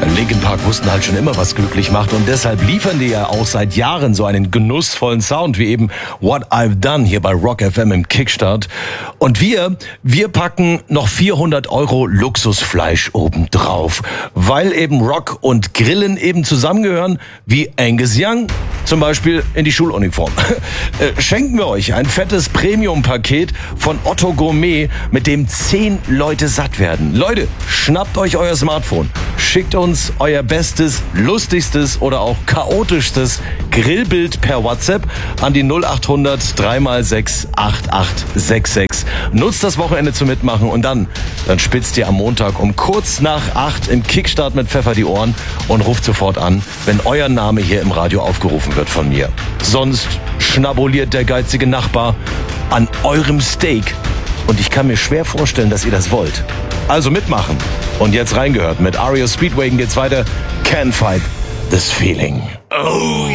Linkin Park wussten halt schon immer, was glücklich macht, und deshalb liefern die ja auch seit Jahren so einen genussvollen Sound wie eben What I've Done hier bei Rock FM im Kickstart. Und wir packen noch 400 € Luxusfleisch obendrauf, weil eben Rock und Grillen eben zusammengehören wie Angus Young zum Beispiel in die Schuluniform. Schenken wir euch ein fettes Premium-Paket von Otto Gourmet, mit dem 10 Leute satt werden. Leute, schnappt euch euer Smartphone, schickt uns euer bestes, lustigstes oder auch chaotischstes Grillbild per WhatsApp an die 0800 3x6 8866. Nutzt das Wochenende zum Mitmachen und dann spitzt ihr am Montag um kurz nach 8 im Kickstart mit Pfeffer die Ohren und ruft sofort an, wenn euer Name hier im Radio aufgerufen wird von mir. Sonst schnabuliert der geizige Nachbar an eurem Steak. Und ich kann mir schwer vorstellen, dass ihr das wollt. Also mitmachen. Und jetzt reingehört. Mit REO Speedwagon geht's weiter. Can't fight this feeling. Oh.